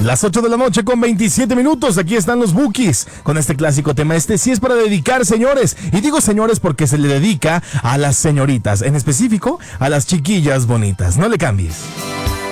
Las 8 de la noche con 27 minutos. Aquí están los Bukis con este clásico tema. Este sí es para dedicar, señores. Y digo señores porque se le dedica a las señoritas, en específico a las chiquillas bonitas. No le cambies.